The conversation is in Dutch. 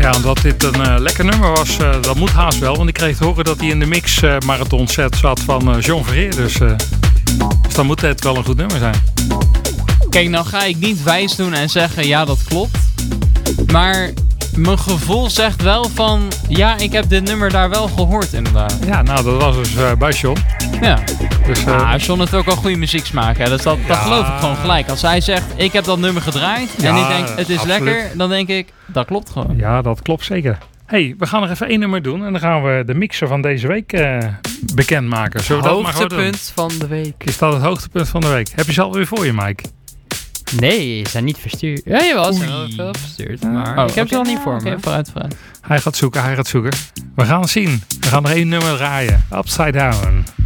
Ja, omdat dit een lekker nummer was, dat moet haast wel. Want ik kreeg te horen dat hij in de mix-marathon set zat van John Verheer. Dus dan moet het wel een goed nummer zijn. Kijk, nou ga ik niet wijs doen en zeggen ja, dat klopt. Maar mijn gevoel zegt wel van ja, ik heb dit nummer daar wel gehoord inderdaad. Ja, nou dat was dus bij John. Ja. Dus, John heeft ook al goede muzieksmaak. Hè? Dus dat geloof ik gewoon gelijk. Als hij zegt, ik heb dat nummer gedraaid en ik denk, het is absoluut lekker, dan denk ik, dat klopt gewoon. Ja, dat klopt zeker. Hey, we gaan nog even één nummer doen en dan gaan we de mixer van deze week bekendmaken. Zullen we dat maar hoogtepunt van de week. Is dat het hoogtepunt van de week? Heb je ze alweer voor je, Mike? Nee, ze zijn niet verstuurd. Ja, jawel, ze zijn wel veel verstuurd. Maar ik heb ze nog niet voor me. Vooruit. Hij gaat zoeken. We gaan het zien. We gaan nog één nummer draaien. Upside Down.